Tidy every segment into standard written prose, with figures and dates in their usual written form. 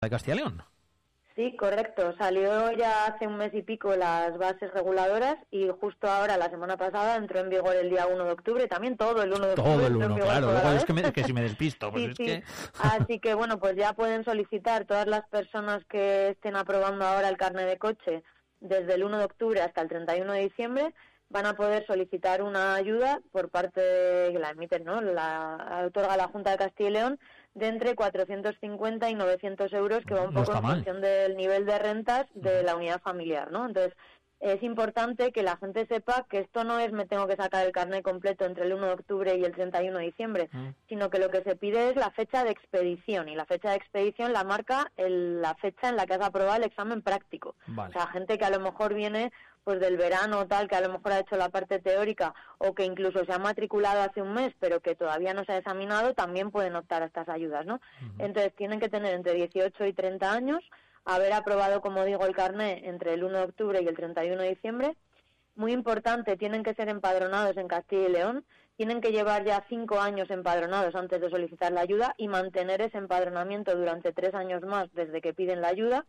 de Castilla y León. Sí, correcto. Salió ya hace un mes y pico las bases reguladoras y justo ahora, la semana pasada, entró en vigor el día 1 de octubre. También todo el 1 de octubre. Todo el 1, claro. Luego es que si me despisto. Pues sí, es sí. que... Así que, bueno, pues ya pueden solicitar todas las personas que estén aprobando ahora el carnet de coche desde el 1 de octubre hasta el 31 de diciembre. Van a poder solicitar una ayuda por parte que la emiten, ¿no? La otorga la Junta de Castilla y León de entre 450 y 900 euros, que va un poco en función del nivel de rentas de la unidad familiar, ¿no? Entonces, es importante que la gente sepa que esto no es me tengo que sacar el carnet completo entre el 1 de octubre y el 31 de diciembre, sino que lo que se pide es la fecha de expedición, y la fecha de expedición la marca la fecha en la que has aprobado el examen práctico. Vale. O sea, gente que a lo mejor viene pues del verano o tal, que a lo mejor ha hecho la parte teórica o que incluso se ha matriculado hace un mes pero que todavía no se ha examinado, también pueden optar a estas ayudas, ¿no? Entonces tienen que tener entre 18 y 30 años, haber aprobado, como digo, el carnet entre el 1 de octubre y el 31 de diciembre. Muy importante, tienen que ser empadronados en Castilla y León, tienen que llevar ya 5 años empadronados antes de solicitar la ayuda y mantener ese empadronamiento durante 3 años más desde que piden la ayuda.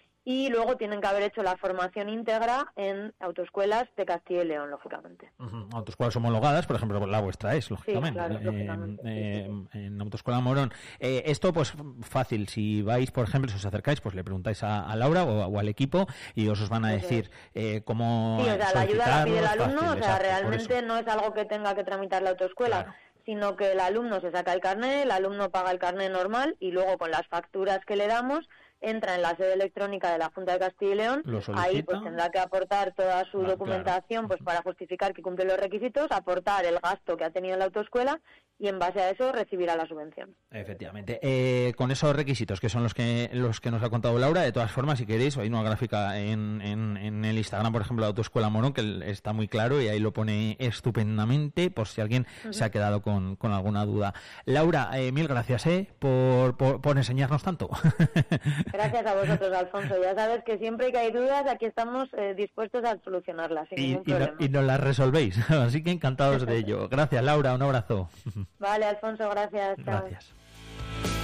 Y luego tienen que haber hecho la formación íntegra en autoescuelas de Castilla y León, lógicamente. Autoescuelas homologadas, por ejemplo, la vuestra es, lógicamente. Sí, claro, lógicamente. En Autoescuela Morón. Esto, pues, fácil. Si vais, por ejemplo, si os acercáis, pues le preguntáis a Laura o al equipo y os van a decir cómo sí, o sea, la ayuda la pide el alumno, fácil, o sea, exacto, realmente no es algo que tenga que tramitar la autoescuela. Claro. Sino que el alumno se saca el carnet, el alumno paga el carnet normal y luego con las facturas que le damos entra en la sede electrónica de la Junta de Castilla y León, ahí pues tendrá que aportar toda su documentación pues para justificar que cumple los requisitos, aportar el gasto que ha tenido en la autoescuela y en base a eso recibirá la subvención. Efectivamente. Con esos requisitos que son los que nos ha contado Laura, de todas formas, si queréis, hay una gráfica en el Instagram, por ejemplo, de Autoescuela Morón, que está muy claro y ahí lo pone estupendamente por si alguien se ha quedado con alguna duda. Laura, mil gracias por enseñarnos tanto. Gracias a vosotros, Alfonso. Ya sabes que siempre que hay dudas, aquí estamos dispuestos a solucionarlas sin ningún problema. Y nos las resolvéis, así que encantados de ello. Gracias, Laura, un abrazo. Vale, Alfonso, gracias. Chao. Gracias.